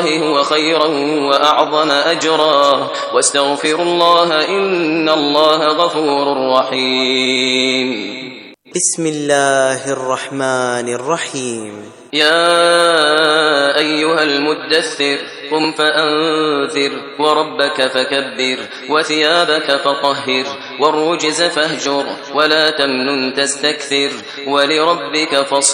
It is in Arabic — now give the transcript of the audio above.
هو خيرا وأعظم أجرا واستغفروا الله إن الله غفور رحيم. بسم الله الرحمن الرحيم. يا أيها المدثر قم فأنذر وربك فكبر وثيابك فطهر والرجز فاهجر ولا تمنن تستكثر ولربك فاصبر